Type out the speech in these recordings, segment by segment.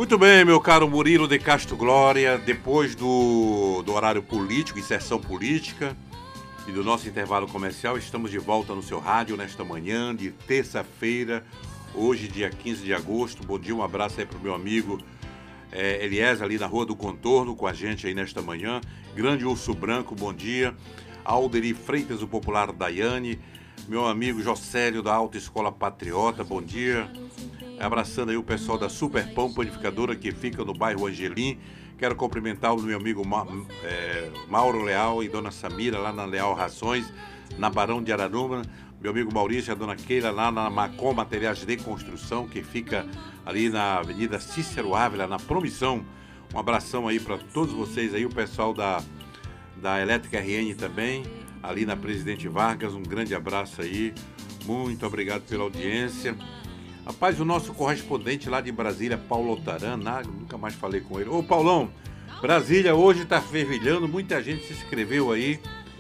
Muito bem, meu caro Murilo de Castro Glória, depois do horário político, inserção política e do nosso intervalo comercial, estamos de volta no seu rádio nesta manhã de terça-feira, hoje dia 15 de agosto. Bom dia, um abraço aí para o meu amigo Eliezer ali na Rua do Contorno com a gente aí nesta manhã. Grande Urso Branco, bom dia. Alderi Freitas, o popular Daiane, meu amigo Jocélio da Alta Escola Patriota, bom dia. Abraçando aí o pessoal da Super Pão Panificadora que fica no bairro Angelim. Quero cumprimentar o meu amigo Mauro Leal e Dona Samira lá na Leal Rações, na Barão de Araruama. Meu amigo Maurício e a Dona Keila lá na Macom Materiais de Construção, que fica ali na Avenida Cícero Ávila, na Promissão. Um abração aí para todos vocês aí, o pessoal da Elétrica RN também, ali na Presidente Vargas. Um grande abraço aí. Muito obrigado pela audiência. Rapaz, o nosso correspondente lá de Brasília, Paulo Otaran, nunca mais falei com ele. Ô, Paulão, Brasília hoje está fervilhando, muita gente se inscreveu aí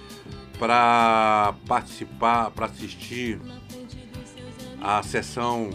para participar, para assistir a sessão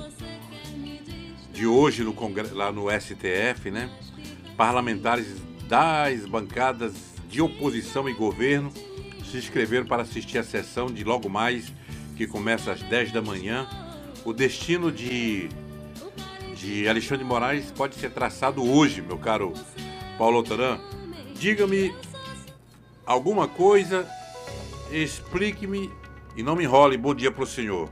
de hoje no Congresso, lá no STF, né? Parlamentares das bancadas de oposição e governo se inscreveram para assistir a sessão de logo mais, que começa às 10 da manhã. O destino de Alexandre de Moraes pode ser traçado hoje, meu caro Paulo Otaran. Diga-me alguma coisa, explique-me e não me enrole. Bom dia para o senhor.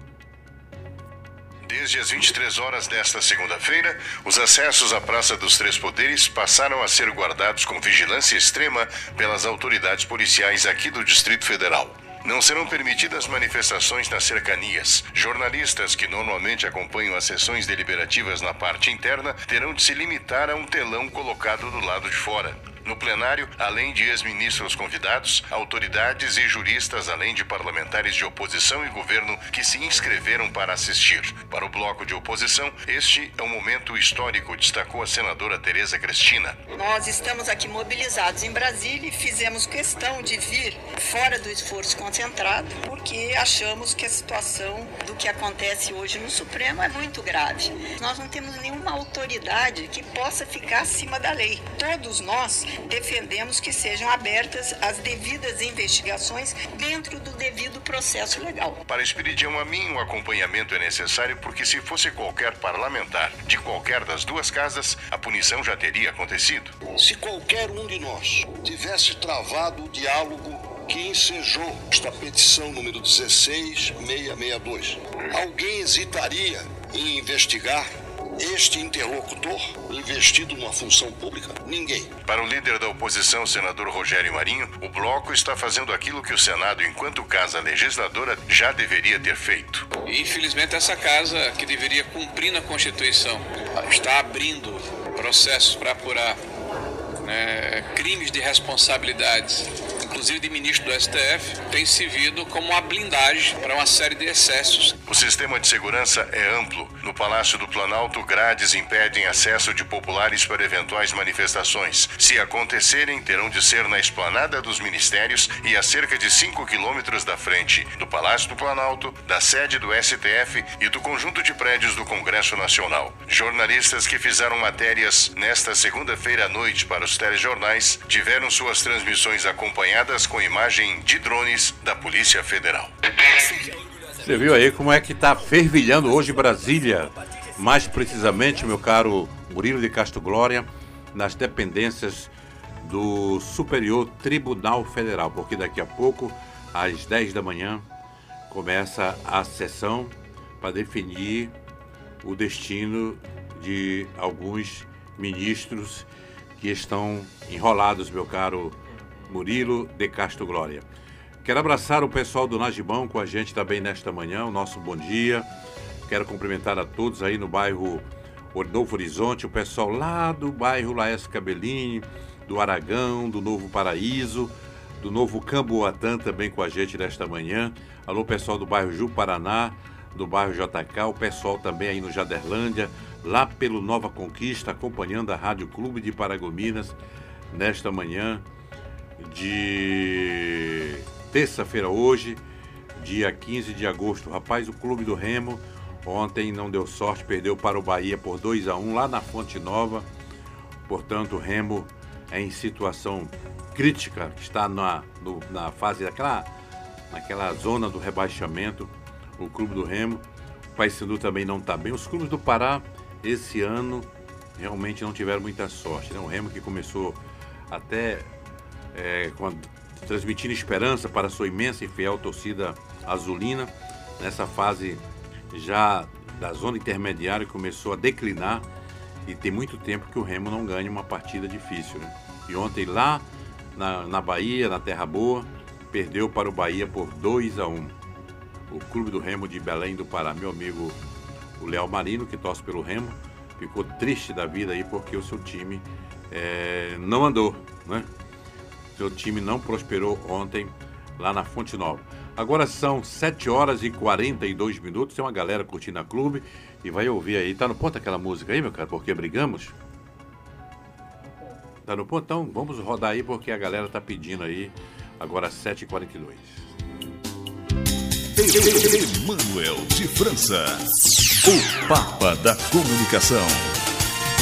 Desde as 23 horas desta segunda-feira, os acessos à Praça dos Três Poderes passaram a ser guardados com vigilância extrema pelas autoridades policiais aqui do Distrito Federal. Não serão permitidas manifestações nas cercanias. Jornalistas que normalmente acompanham as sessões deliberativas na parte interna terão de se limitar a um telão colocado do lado de fora. No plenário, além de ex-ministros convidados, autoridades e juristas, além de parlamentares de oposição e governo que se inscreveram para assistir. Para o bloco de oposição, este é um momento histórico, destacou a senadora Tereza Cristina. Nós estamos aqui mobilizados em Brasília e fizemos questão de vir fora do esforço concentrado, porque achamos que a situação do que acontece hoje no Supremo é muito grave. Nós não temos nenhuma autoridade que possa ficar acima da lei. Todos nós defendemos que sejam abertas as devidas investigações dentro do devido processo legal. Para Espiridião Amin, o acompanhamento é necessário porque se fosse qualquer parlamentar de qualquer das duas casas, a punição já teria acontecido. Se qualquer um de nós tivesse travado o diálogo que ensejou esta petição número 16662, alguém hesitaria em investigar este interlocutor investido numa função pública? Ninguém. Para o líder da oposição, senador Rogério Marinho, o bloco está fazendo aquilo que o Senado, enquanto casa legisladora, já deveria ter feito. Infelizmente, essa casa, que deveria cumprir na Constituição, está abrindo processos para apurar crimes de responsabilidades, inclusive de ministro do STF, tem servido como uma blindagem para uma série de excessos. O sistema de segurança é amplo. No Palácio do Planalto, grades impedem acesso de populares para eventuais manifestações. Se acontecerem, terão de ser na esplanada dos ministérios e a cerca de 5 quilômetros da frente do Palácio do Planalto, da sede do STF e do conjunto de prédios do Congresso Nacional. Jornalistas que fizeram matérias nesta segunda-feira à noite para os telejornais tiveram suas transmissões acompanhadas com imagem de drones da Polícia Federal. Você viu aí como é que está fervilhando hoje Brasília, mais precisamente, meu caro Murilo de Castro Glória, nas dependências do Superior Tribunal Federal, porque daqui a pouco, às 10 da manhã, começa a sessão para definir o destino de alguns ministros que estão enrolados, meu caro Murilo de Castro Glória. Quero abraçar o pessoal do Najibão com a gente também nesta manhã, o nosso bom dia. Quero cumprimentar a todos aí no bairro Novo Horizonte, o pessoal lá do bairro Laércio Cabelini, do Aragão, do Novo Paraíso, do Novo Camboatã também com a gente nesta manhã. Alô, pessoal do bairro Ju-Paraná, do bairro JK, o pessoal também aí no Jaderlândia, lá pelo Nova Conquista, acompanhando a Rádio Clube de Paragominas nesta manhã de terça-feira hoje, dia 15 de agosto. Rapaz, o Clube do Remo ontem não deu sorte, perdeu para o Bahia por 2-1 lá na Fonte Nova. Portanto, o Remo é em situação crítica, está na fase naquela zona do rebaixamento, o clube do Remo. O Paysandu também não está bem. Os clubes do Pará, esse ano, realmente não tiveram muita sorte, né? O Remo que começou até transmitindo esperança para a sua imensa e fiel torcida azulina, nessa fase já da zona intermediária começou a declinar, e tem muito tempo que o Remo não ganha uma partida difícil, né? E ontem lá na Bahia, na Terra Boa, perdeu para o Bahia por 2-1. O clube do Remo de Belém do Pará, meu amigo o Léo Marino, que torce pelo Remo, ficou triste da vida aí porque o seu time não andou, né? Seu time não prosperou ontem lá na Fonte Nova. Agora são 7h42, tem uma galera curtindo a clube e vai ouvir aí. Tá no ponto aquela música aí, meu cara? Porque brigamos? Tá no ponto? Então vamos rodar aí porque a galera tá pedindo aí. Agora 7h42. Emanuel de França, o Papa da Comunicação.